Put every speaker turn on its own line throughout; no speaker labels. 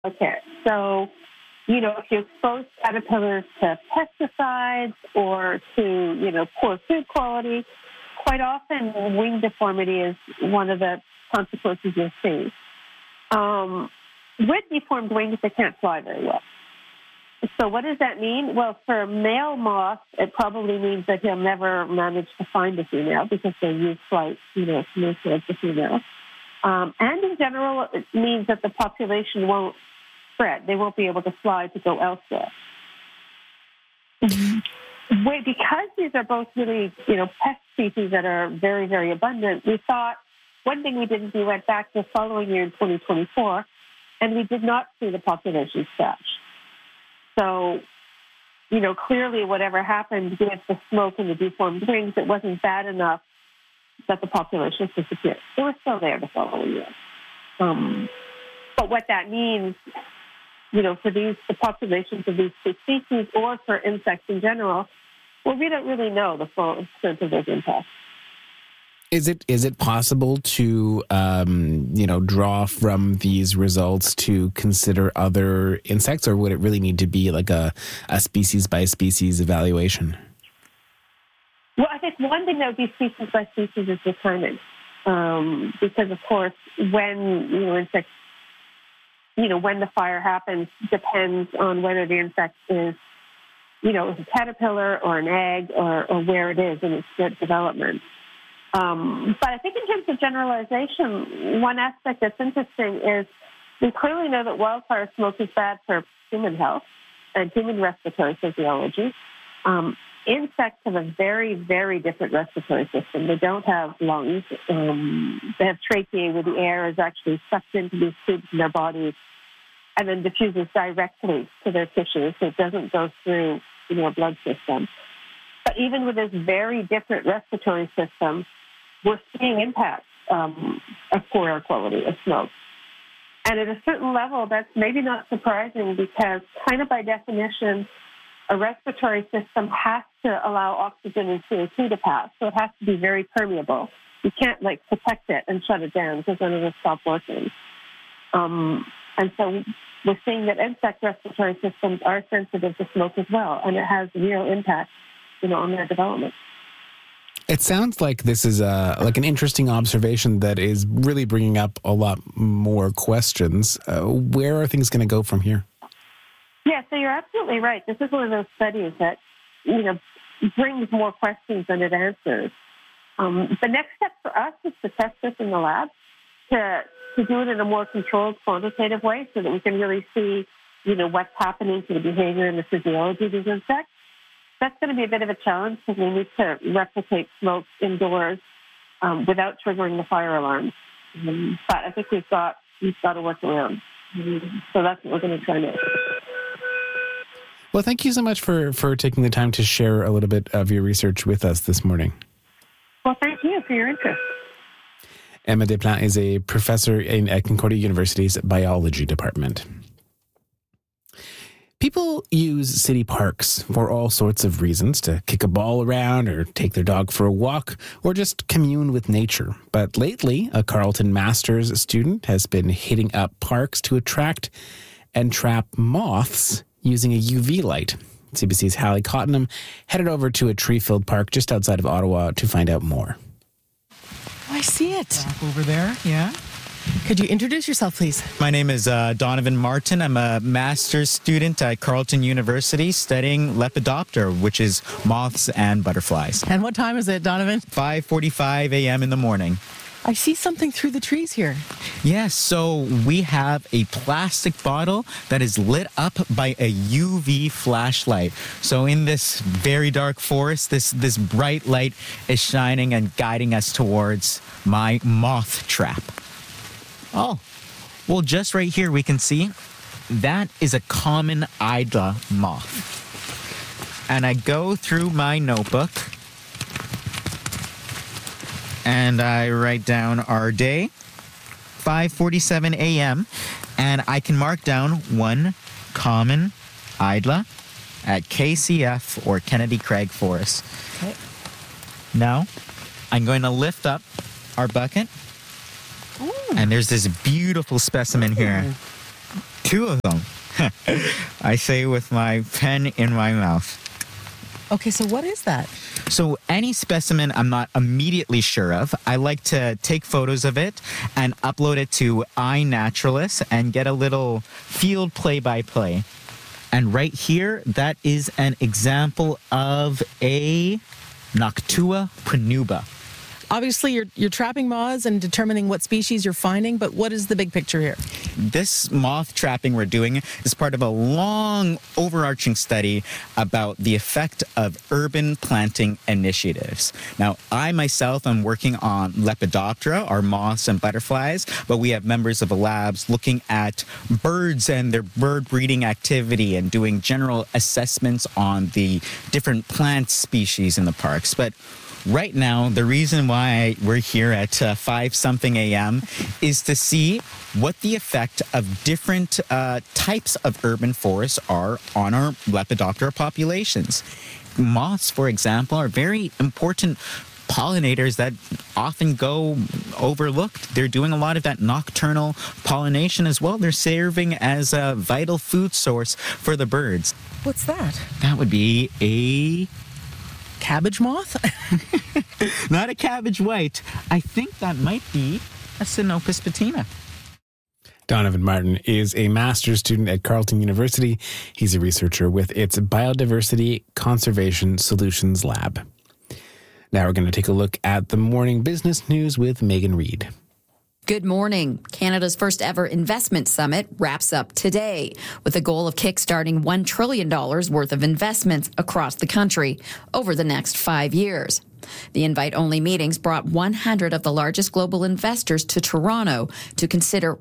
Okay, so, if you expose caterpillars to pesticides or to, poor food quality, quite often wing deformity is one of the consequences you'll see. With deformed wings, they can't fly very well. So what does that mean? Well, for a male moth, it probably means that he'll never manage to find a female because they use flight, to move towards the female. And in general, it means that the population won't spread. They won't be able to fly to go elsewhere. Because these are both really, pest species that are very, very abundant, we thought one thing we did, we went back the following year in 2024, and we did not see the population crash. So, clearly whatever happened with the smoke and the deformed wings, it wasn't bad enough that the population disappeared. They were still there the following year. But what that means, for the populations of these two species or for insects in general, well, we don't really know the full extent of those impacts.
Is it possible to, draw from these results to consider other insects, or would it really need to be like a species by species evaluation?
Well, I think one thing that would be species by species is the timing, because of course, when insects, when the fire happens, depends on whether the insect is, is a caterpillar or an egg or where it is in its development. But I think in terms of generalization, one aspect that's interesting is we clearly know that wildfire smoke is bad for human health and human respiratory physiology. Insects have a very, very different respiratory system. They don't have lungs. They have tracheae where the air is actually sucked into these tubes in their bodies and then diffuses directly to their tissues, so it doesn't go through a blood system. But even with this very different respiratory system, we're seeing impacts of poor air quality, of smoke. And at a certain level, that's maybe not surprising because kind of by definition, a respiratory system has to allow oxygen and CO2 to pass. So it has to be very permeable. You can't protect it and shut it down because then it'll stop working. And so we're seeing that insect respiratory systems are sensitive to smoke as well, and it has real impact, on their development.
It sounds like this is an interesting observation that is really bringing up a lot more questions. Where are things going to go from here?
Yeah, so you're absolutely right. This is one of those studies that, brings more questions than it answers. The next step for us is to test this in the lab, to do it in a more controlled, quantitative way so that we can really see, what's happening to the behavior and the physiology of these insects. That's going to be a bit of a challenge because we need to replicate smoke indoors without triggering the fire alarm. But I think we've got to work around. So that's what we're going to try now.
Well, thank you so much for taking the time to share a little bit of your research with us this morning.
Well, thank you for your interest.
Emma Desplat is a professor at Concordia University's biology department. People use city parks for all sorts of reasons, to kick a ball around or take their dog for a walk or just commune with nature. But lately, a Carleton Masters student has been hitting up parks to attract and trap moths using a UV light. CBC's Hallie Cottenham headed over to a tree-filled park just outside of Ottawa to find out more.
Oh, I see it.
Back over there, yeah.
Could you introduce yourself, please?
My name is Donovan Martin. I'm a master's student at Carleton University studying Lepidoptera, which is moths and butterflies.
And what time is it, Donovan?
5:45 a.m. in the morning.
I see something through the trees here.
Yes, so we have a plastic bottle that is lit up by a UV flashlight. So in this very dark forest, this bright light is shining and guiding us towards my moth trap. Oh, well, just right here we can see that is a common Hydra moth. And I go through my notebook and I write down our day, 5:47 a.m., and I can mark down one common Hydra at KCF or Kennedy Craig Forest.
Okay.
Now, I'm going to lift up our bucket. Ooh. And there's this beautiful specimen here. 2 of them. I say with my pen in my mouth.
Okay, so what is that?
So any specimen I'm not immediately sure of, I like to take photos of it and upload it to iNaturalist and get a little field play-by-play. And right here, that is an example of a Noctua pranuba.
Obviously, you're trapping moths and determining what species you're finding, but what is the big picture here?
This moth trapping we're doing is part of a long overarching study about the effect of urban planting initiatives. Now, I myself am working on Lepidoptera, our moths and butterflies, but we have members of the labs looking at birds and their bird breeding activity and doing general assessments on the different plant species in the parks. But right now, the reason why we're here at 5-something a.m. is to see what the effect of different types of urban forests are on our Lepidoptera populations. Moths, for example, are very important pollinators that often go overlooked. They're doing a lot of that nocturnal pollination as well. They're serving as a vital food source for the birds.
What's that?
That would be a
Cabbage moth?
not a cabbage white. I think that might be a Sinopus patina.
Donovan Martin is a master's student at Carleton University. He's a researcher with its Biodiversity Conservation Solutions Lab. Now we're going to take a look at the morning business news with Megan Reid.
Good morning. Canada's first ever investment summit wraps up today with a goal of kickstarting $1 trillion worth of investments across the country over the next 5 years. The invite-only meetings brought 100 of the largest global investors to Toronto to consider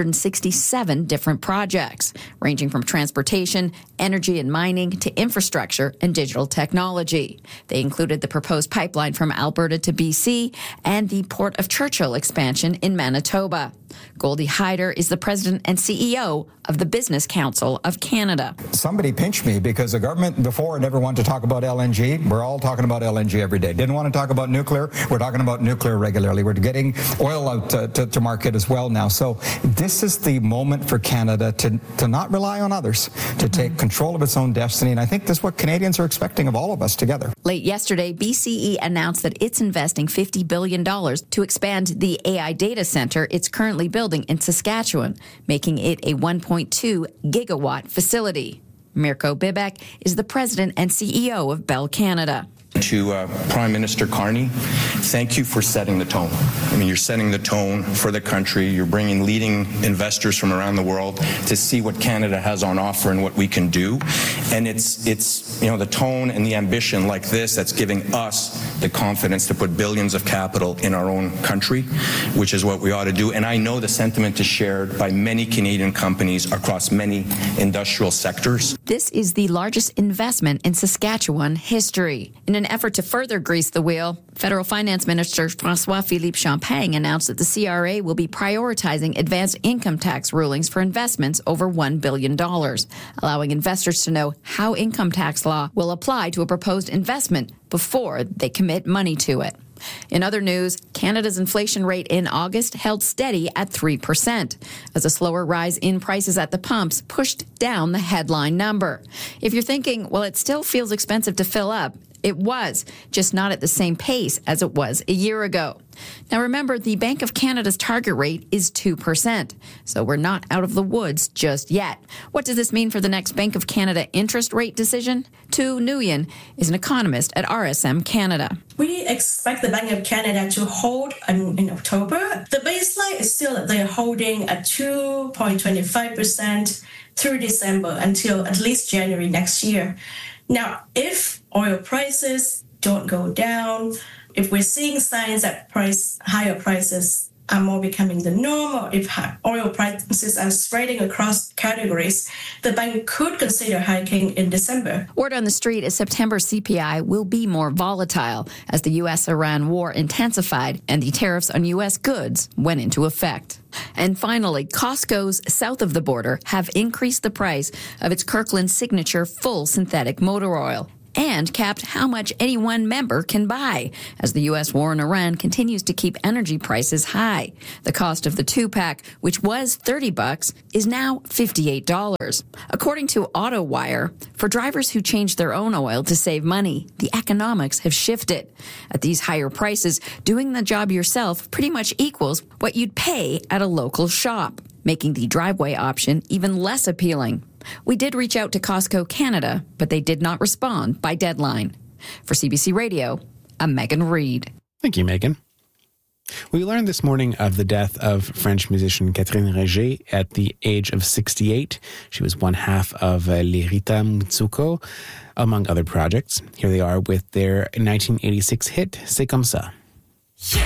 167 different projects, ranging from transportation, energy and mining, to infrastructure and digital technology. They included the proposed pipeline from Alberta to BC and the Port of Churchill expansion in Manitoba. Goldie Hyder is the president and CEO of the Business Council of Canada.
Somebody pinched me because the government before never wanted to talk about LNG. We're all talking about LNG every day. Didn't want to talk about nuclear. We're talking about nuclear regularly. We're getting oil out to market as well now. So this is the moment for Canada to not rely on others, to take control of its own destiny. And I think this is what Canadians are expecting of all of us together.
Late yesterday, BCE announced that it's investing $50 billion to expand the AI data center it's currently building in Saskatchewan, making it a 1.2 gigawatt facility. Mirko Bibic is the president and CEO of Bell Canada.
To Prime Minister Carney, thank you for setting the tone. I mean, you're setting the tone for the country. You're bringing leading investors from around the world to see what Canada has on offer and what we can do. And it's the tone and the ambition like this that's giving us the confidence to put billions of capital in our own country, which is what we ought to do. And I know the sentiment is shared by many Canadian companies across many industrial sectors.
This is the largest investment in Saskatchewan history. In an effort to further grease the wheel, Federal Finance Minister François-Philippe Champagne announced that the CRA will be prioritizing advanced income tax rulings for investments over $1 billion, allowing investors to know how income tax law will apply to a proposed investment before they commit money to it. In other news, Canada's inflation rate in August held steady at 3%, as a slower rise in prices at the pumps pushed down the headline number. If you're thinking, well, it still feels expensive to fill up, it was, just not at the same pace as it was a year ago. Now remember, the Bank of Canada's target rate is 2%, so we're not out of the woods just yet. What does this mean for the next Bank of Canada interest rate decision? Tu Nguyen is an economist at RSM Canada.
We expect the Bank of Canada to hold in October. The baseline is still that they're holding at 2.25% through December until at least January next year. Now, if oil prices don't go down, if we're seeing signs that higher prices are more becoming the norm, or if oil prices are spreading across categories, the bank could consider hiking in December.
Word on the street is September CPI will be more volatile as the U.S.-Iran war intensified and the tariffs on U.S. goods went into effect. And finally, Costco's south of the border have increased the price of its Kirkland Signature full synthetic motor oil. and capped how much any one member can buy, as the U.S. war in Iran continues to keep energy prices high. The cost of the 2-pack, which was $30, is now $58. According to AutoWire, for drivers who change their own oil to save money, the economics have shifted. At these higher prices, doing the job yourself pretty much equals what you'd pay at a local shop, making the driveway option even less appealing. We did reach out to Costco Canada, but they did not respond by deadline. For CBC Radio, I'm Megan Reid.
Thank you, Megan. We learned this morning of the death of French musician Catherine Réger at the age of 68. She was one half of Les Rita Mutsuko, among other projects. Here they are with their 1986 hit, C'est comme ça.